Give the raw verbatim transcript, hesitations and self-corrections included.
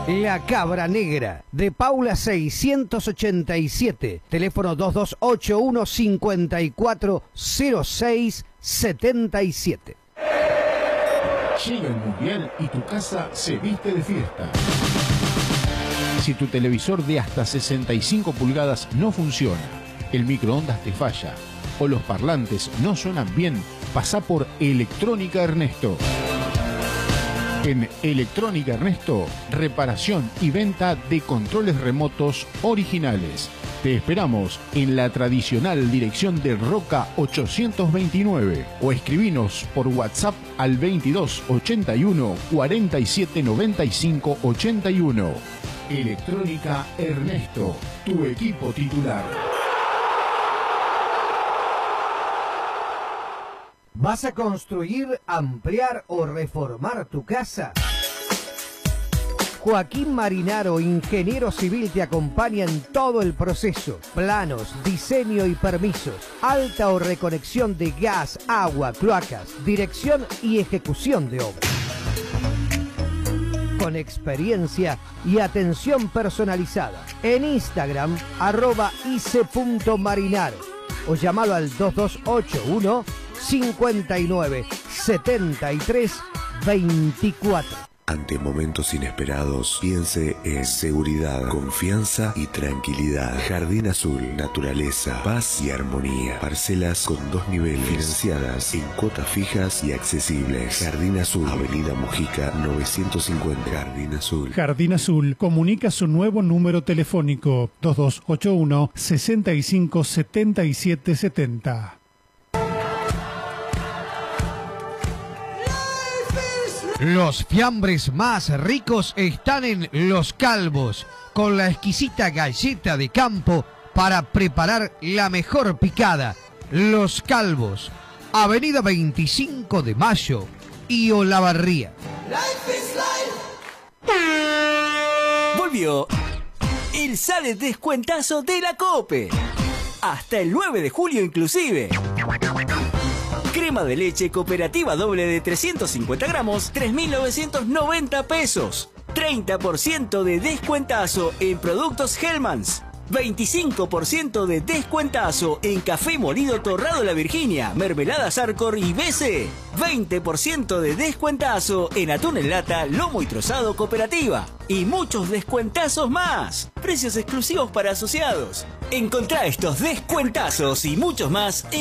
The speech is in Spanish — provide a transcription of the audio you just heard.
La Cabra Negra, de Paula seiscientos ochenta y siete, teléfono dos dos ocho uno cinco cuatro cero seis siete siete. Llega el Mundial y tu casa se viste de fiesta. Si tu televisor de hasta sesenta y cinco pulgadas no funciona, el microondas te falla o los parlantes no suenan bien, pasá por Electrónica Ernesto. En Electrónica Ernesto, reparación y venta de controles remotos originales. Te esperamos en la tradicional dirección de Roca ochocientos veintinueve o escribinos por WhatsApp al veintidós ochenta y uno cuarenta y siete noventa y cinco ochenta y uno. Electrónica Ernesto, tu equipo titular. ¿Vas a construir, ampliar o reformar tu casa? Joaquín Marinaro, ingeniero civil, te acompaña en todo el proceso. Planos, diseño y permisos. Alta o reconexión de gas, agua, cloacas. Dirección y ejecución de obras. Con experiencia y atención personalizada. En Instagram, arroba ice.marinaro. O llamalo al dos dos ocho uno cincuenta y nueve setenta y tres veinticuatro. Ante momentos inesperados, piense en seguridad, confianza y tranquilidad. Jardín Azul, naturaleza, paz y armonía. Parcelas con dos niveles, financiadas en cuotas fijas y accesibles. Jardín Azul, Avenida Mujica novecientos cincuenta. Jardín Azul. Jardín Azul comunica su nuevo número telefónico dos dos ocho uno sesenta y cinco setenta y siete setenta. Los fiambres más ricos están en Los Calvos, con la exquisita galleta de campo para preparar la mejor picada. Los Calvos, Avenida veinticinco de Mayo y Olavarría. Volvió el sale descuentazo de la COPE. Hasta el nueve de julio inclusive. Crema de leche cooperativa doble de trescientos cincuenta gramos, tres mil novecientos noventa pesos. treinta por ciento de descuentazo en productos Hellmann's. veinticinco por ciento de descuentazo en café molido Torrado La Virginia, mermeladas Arcor y B C. veinte por ciento de descuentazo en atún en lata, lomo y trozado cooperativa. Y muchos descuentazos más. Precios exclusivos para asociados. Encontrá estos descuentazos y muchos más en